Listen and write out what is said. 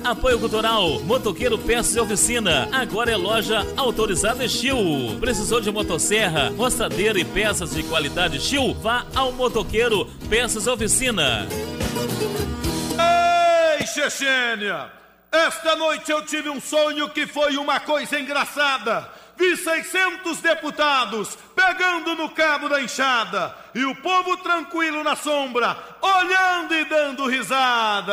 Apoio Cultural, Motoqueiro Peças e Oficina. Agora é loja autorizada Steel. Precisou de motosserra, roçadeira e peças de qualidade Steel? Vá ao Motoqueiro Peças e Oficina. Ei, Chechênia! Esta noite eu tive um sonho que foi uma coisa engraçada. Vi 600 deputados pegando no cabo da enxada e o povo tranquilo na sombra, olhando e dando risada.